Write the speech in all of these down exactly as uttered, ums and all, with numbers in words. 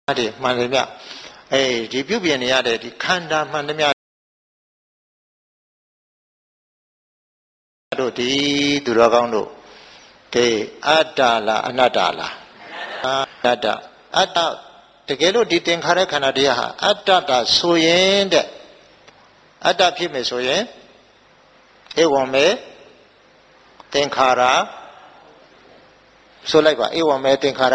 ဒီမှန်တယ်မြအဲဒီပြုပြင်နေရတဲ့ဒီခန္ဓာမှန်တယ်မြတို့ဒီသူတော်ကောင်းတို့ကဲအတ္တလားအနတ္တလားအတ္တအတ္တတကယ်လို့ဒီသင်္ခါရခန္ဓာတရားဟာအတ္တတာဆိုရင်တဲ့အတ္တဖြစ်မယ်ဆိုရင်ဧဝံမေသင်္ခါရဆိုလိုက်ပါဧဝံမေသင်္ခါရ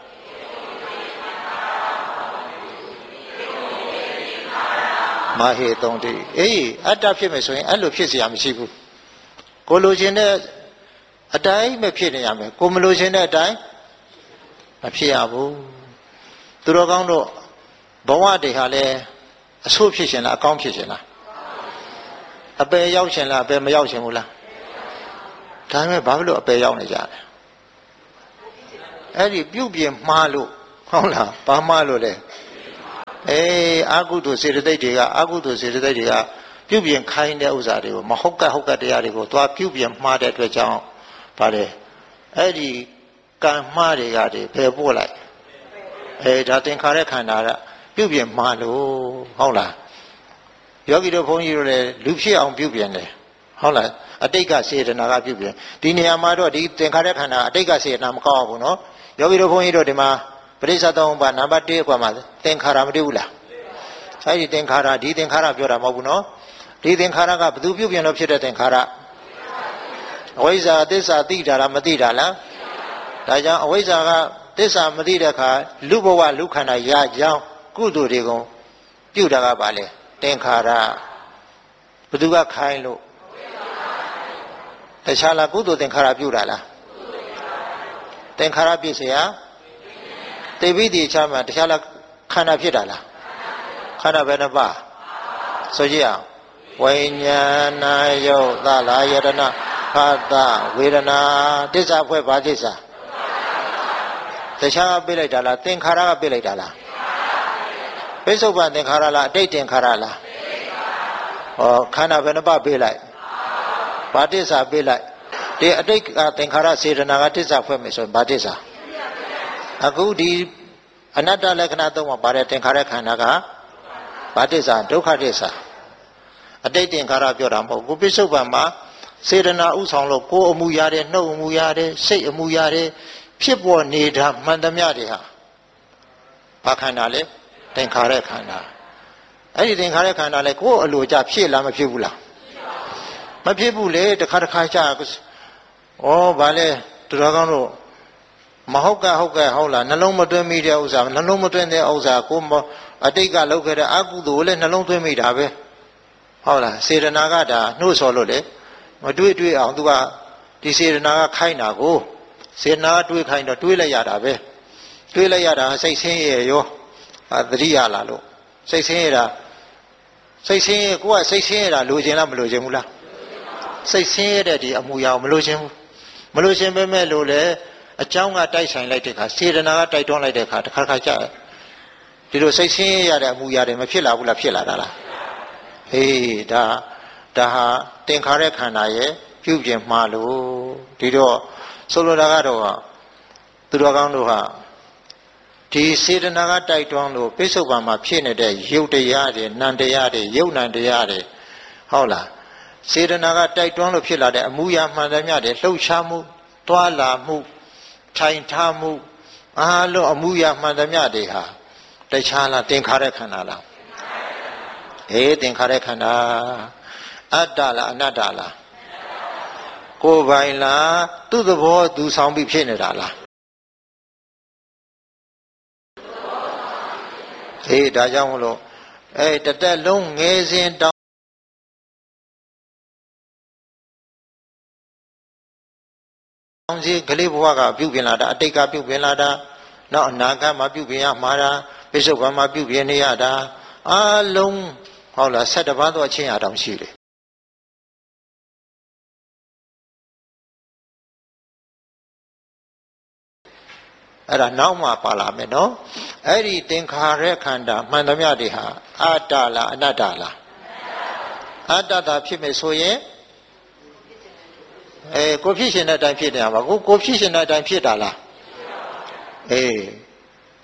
မဟေတုံတိအေးအတ္တဖြစ်မယ်ဆိုရင်အဲ့လိုဖြစ်เสียမရှိဘူးကိုလိုချင်တဲ့အတိုင်းမဖြစ်နေရမယ်ကိုမလိုချင်တဲ့အတိုင်းမဖြစ်ရဘူးသူတော်ကောင်းတို့ဘဝတွေဟာလည်းအဆိုးဖြစ်ရှင်လားအကောင်းဖြစ်ရှင်လားအပယ်ရောက်ရှင်လားအပယ်မရောက်ရှင်ဘူးလားဒါပေမဲ့ဘာဖြစ်လို့အပယ်ရောက်နေကြလဲအဲ့ဒီပြုပြင်မှားလို့ဟုတ်လားဘာမှားလို့လဲအေးအာဟုတုစေတသိက်တွေကအာဟုတုစေတသိက်တွေကပြုပြင်ခိုင်းတဲ့ဥစ္စာတွေကိုမဟုတ်ကဟုတ်ကတရားတွေကိုသွားပြုပြင်မှားတဲ့အတွက်ကြောင့်ဗါတယ်အဲ့ဒီကံမှားတွေကတွေဖယ်ပို့လိုက်အဲဒါသင်္ခါရခန္ဓာကပြုပြင်မှားလို့ဟုတ်လားယောဂီတို့ဘုန်းကြီးတို့လည်းလူဖြစ်အောင်ပြုပြင်တယ်ဟုတ်လားအတိတ်ကစေတနာကပြုပြင်ဒီနေရာမှာတော့ဒီသင်္ခါရခန္ဓာအတိတ်ကစေတနာမကောက်ဘူးနော်ယောဂီတို့ဘုန်းကြီးတို့ဒီမှာပရိစ္ဆေသုံးပါးနံပါတ်တစ်ကွာမှာသင်္ခါရမတွေ့ဘူးလားအဲဒီသင်္ခါရဒီသင်္ခါရပြောတာမဟုတ်ဘူးနော်ဒီသင်္ခါရကဘယ်သူပြုပြင်လို့ဖြစ်တဲ့သင်္ခါရအဝိဇ္ဇာသစ္စာသိတာလားမသိတာလားဒါကြောင့်အဝိဇ္ဇာကသစ္စာမသိတဲ့အခါလူဘဝလူခန္ဓာရကြောင်းကုသိုလ်တွေကိုပြုတာကပါလေသင်္ခါရဘယ်သူကခိုင်းလို့တခြားလားကုသိုလ်သင်္ခါရပြုတာလားသင်္ခါရပြည့်စရာသိပြီးဒီချမှာတခြားလားခန္ဓာဖြစ်တာလားခန္ဓာဘယ်နှပါဆိုကြည့်အောင်ဝိညာဏယုတ်သလာယတနာဖတ်တာဝေဒနာတစ္ဆာဖွဲ့ပါတစ္ဆာတခြားပြလိုက်တာလားသင်္ခါရကပြလိုက်တာလားပိဿုပန်သင်္ခါရလားအတိတ်သင်္ခါရလားဟောခန္ဓာဘယ်နှပါပြလိုက်ဘာတစ္ဆာပြလိုက်ဒီအတိတ်ကသင်္ခါရစေတနာကတစ္ဆာဖွဲ့မယ်ဆိုရင်ဘာတစ္ဆာအခုဒီအနတ္တလက္ခဏာသုံးပါပါတယ်သင်္ခါရခန္ဓာကဘာတစ္ဆာဒုက္ခတစ္ဆာအတိတ်သင်္ခါရပြောတာမဟုတ်ဘူးပိဿုပန်မှာစေတနာဥဆောင်လို့ကိုယ်အမှုရတယ်နှုတ်အမှုရတယ်စိတ်အမှုရတယ်ဖြစ်ပေါ်နေတာမှန်သမျှတွေဟာဘာခန္ဓာလဲသင်္ခါရခန္ဓာအဲ့ဒီသင်္ခါရခန္ဓာလဲကိုယ်အလိုကြဖြစ်လားမဖြစ်ဘူးလားမဖြစ်ဘူးလေတစ်ခါတစ်ခါကြာဩဘာလဲသူတော်ကောင်းတို့မဟုတ်ကဟုတ်ကဲဟုတ်လားနှလုံးမသွင်းမိတဲ့ဥစ္စာနှလုံးမသွင်းတဲ့ဥစ္စာကိုအတိတ်ကလုပ်ခဲ့တဲ့အကုသိုလ်လည်းနှလုံးသွင်းမိတာပဲဟုတ်လားစေတနာကဒါနှိုးဆော်လို့လေမတွေးတွေးအောင်သူကဒီစေတနာကခိုင်းတာကိုစေတနာကတွေးခိုင်းတော့တွေးလိုက်ရတာပဲတွေးလိုက်ရတာစိတ်ဆင်းရဲရောသတိရလာလို့စိတ်ဆင်းရဲတာစိတ်ဆင်းရဲကိုကစိတ်ဆင်းရဲတာလိုချင်လားမလိုချင်ဘူးလားစိတ်ဆင်းရဲတဲ့ဒီအမှုရအောင်မလိုချင်ဘူးမလိုချင်ပဲမဲ့လို့လေအကြောင်းကတိုက်ဆိုင်လိုက်တဲ့အခါစေတနာကတိုက်တွန်းလိုက်တဲ့အခါတစ်ခါတစ်ခါကြာဒီလိုစိတ်ဆင်းရဲရတဲ့အမှုရတယ်မဖြစ်လာဘူးလားဖြစ်လာတာလားဟေးဒါဒါဟာသင်္ခါရခန္ဓာရဲ့ပြုပြင်မှားလို့ဒီတော့ဆိုလိုတာကတော့သူတော်ကောင်းတို့ဟာဒီစေတနာကတိုက်တွန်းလို့ပိဿုပန်မှာဖြစ်နေတဲ့ရုပ်တရားတွေနံတရားတွေယုတ်နံတရားတွေဟုတ်လားစေတနာကတိုက်တွန်းလို့ဖြစ်လာတဲ့အမှုရာမှန်သမျှတွေလှုပ်ရှားမှုတွာလာမှုထိုင်ထားမှုအားလုံးအမှုရာမှန်သမျှတွေဟာတခြားလားသင်္ခါရခန္ဓာလားအေးသင်္ခါရခန္ဓာအတ္တလားအနတ္တလားကိုယ်ပိုင်လားသူ့သဘောသူဆောင်ပြီးဖြစ်နေတာလားအေးဒါကြောင့်မလို့အဲတတက်လုံးငယ်စဉ်တောင်းအောင်စီကလေးဘဝကပြုပြင်လာတာအတိတ်ကပြုပြင်လာတာနောက်အနာဂတ်မှာပြုပြင်ရမှာတာပိဿုပန်မှာပြုပြင်နေရတာအလုံးဟုတ်လား၁၁ပါးသောအချင်းအတောင်ရှိတယ်အဲ့ဒါနောက်မှပါလာမယ်နော်အဲ့ဒီသင်္ခါရခန္ဓာမှန်သမျှတွေဟာအတ္တလားအနတ္တလားအတ္တတာဖြစ်မယ်ဆိုရင်အဲကိုဖြစ်ရှင်တဲ့အတိုင်းဖြစ်နေတာပါကိုကိုဖြစ်ရှင်တဲ့အတိုင်းဖြစ်တာလားအေး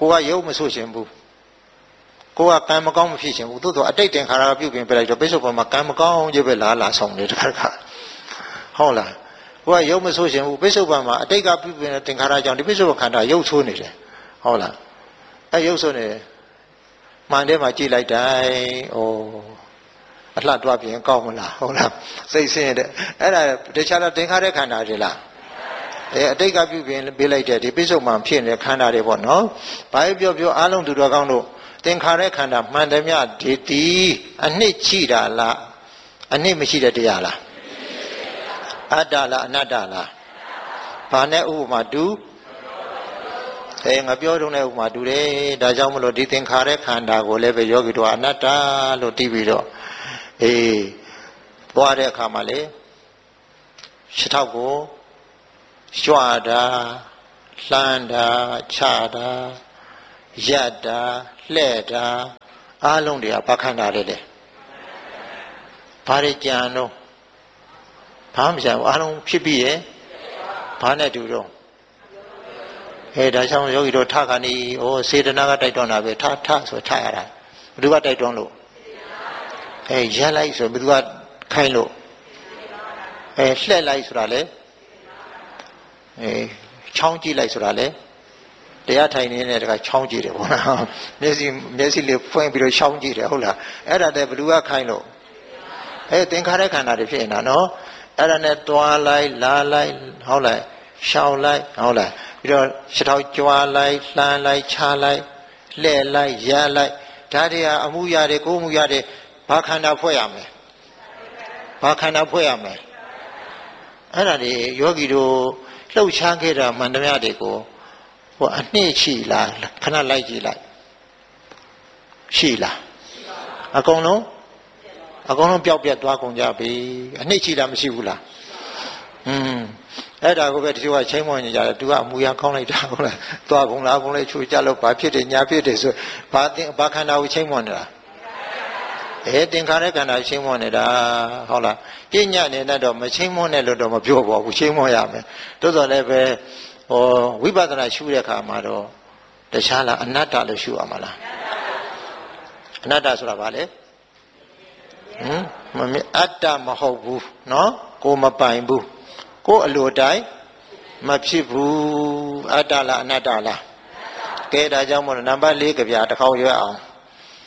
ကိုကရုပ်မဆိုရှင်ဘူးကိုကကံမကောင်းမဖြစ်ရှင်ဘူးသို့တော့အတိတ်တင်ခါရပြုတ်ပြင်ပြလိုက်တော့ပိဿုပန်မှာကံမကောင်းကြီးပဲလားလာဆောင်တယ်တခါတခါဟုတ်လားကိုကရုပ်မဆိုရှင်ဘူးပိဿုပန်မှာအတိတ်ကပြုတ်ပြင်တင်ခါရကြောင့်ဒီပိဿုပန်ခန္ဓာရုပ်ဆိုးနေတယ်ဟုတ်လားအဲရုပ်ဆိုးနေမှန်တယ်မှာကြည်လိုက်တိုင်းဩအလှတွားပြင်ကောင်းမလားဟုတ်လားစိတ်ဆင်းရဲတဲ့အဲ့ဒါတခြားတော့တင်ခါတဲ့ခန္ဓာတွေလားအဲအတိတ်ကပြုပြင်ပေးလိုက်တဲ့ဒီပိဿုပန်ဖြစ်နေတဲ့ခန္ဓာတွေပေါ့နော်ဘာပြောပြောအားလုံးသူတော်ကောင်းတို့သင်္ခါရခန္ဓာမှန်တယ်မြဒီတီအနှစ်ချိတာလားအနှစ်မရှိတဲ့တရားလားအတ္တလားအနတ္တလားဘာနဲ့ဥပမာတူအဲငါပြောတုံးတဲ့ဥပမာတူတယ်ဒါကြောင့်မလို့ဒီသင်္ခါရခန္ဓာကိုလည်းပဲယောဂီတို့အနတ္တလို့သိပြီးတော့အေးသွားတဲ့အခါမှာလေရှစ်ထောက်ကိုကြွတာလှမ်းတာချတာရတ်တာလှဲ့တာအားလုံးတွေကဘာခန္ဓာလဲလေဘာတွေကြံတော့ဘာမှမကြံဘူးအားလုံးဖြစ်ပြီးရဲ့ဘာနဲ့တူတော့အဲဒါကြောင့်ယောဂီတို့ထခဏီဩစေတနာကတိုက်တွန်းတာပဲထထဆိုထရတာဘယ်သူကတိုက်တွန်းလို့အဲရက်လိုက်ဆိုဘယ်သူကခိုင်းလို့အဲလှဲ့လိုက်ဆိုတာလေအဲချောင်းကြည့်လိုက်ဆိုတာလေတရားထိုင်နေတဲ့တခါချောင်းကြည့်တယ်ပေါ့နော်မျက်စိမျက်စိလေးဖွင့်ပြီးတော့ချောင်းကြည့်တယ်ဟုတ်လားအဲ့ဒါတည်းဘယ်သူကခိုင်းလို့အဲသင်္ခါရခန္ဓာတွေဖြစ်နေတာနော်အဲ့ဒါနဲ့တွားလိုက်လာလိုက်ဟုတ်လားရှောင်းလိုက်ဟုတ်လားပြီးတော့ခြေထောက်ကြွားလိုက်လှမ်းလိုက်ချလိုက်လှဲ့လိုက်ရလိုက်ဒါတွေဟာအမှုရတယ်ကိုယ်မှုရတယ်ဘာခန္ဓာဖွဲ့ရမလဲဘာခန္ဓာဖွဲ့ရမလဲအဲ့ဒါတွေယောဂီတို့လှုပ်ရှားခဲ့တာမှန်တရားတွေကိုဟိုအနှစ်ရှိလားခဏလိုက်ကြည့်လိုက်ရှိလားအကုန်လုံးအကုန်လုံးပျောက်ပြတ်သွားကုန်ကြပြီအနှစ်ရှိလားမရှိဘူးလားอืมအဲ့ဒါကိုပဲတချို့ကချိန်မွန်နေကြတယ်သူကအမူအရာကောင်းလိုက်တာဟုတ်လားသွားကုန်လားကုန်လဲချူကြလို့ဘာဖြစ်တယ်ညာဖြစ်တယ်ဆိုဘာတင်ဘာခန္ဓာကိုချိန်မွန်နေတာအဲတင်္ခါရခန္ဓာချိန်မွန်နေတာဟုတ်လားပြညတ်နေတော့မချိန်မွန်နဲ့လို့တော့မပြောပါဘူးချိန်မွန်ရမယ်တိုးတော်လည်းပဲဟောဝိပဿနာရှုတဲ့အခါမှာတော့တခြားလားအနတ္တလို့ရှုရမှာလားအနတ္တဆိုတာဘာလဲဟမ်မမအတ္တမဟုတ်ဘူးเนาะကိုမပိုင်ဘူးကိုအလိုတိုင်းမဖြစ်ဘူးအတ္တလားအနတ္တလားကဲဒါကြောင့်မို့နံပါတ်၄ကြပြတစ်ခေါက်ရွက်အောင်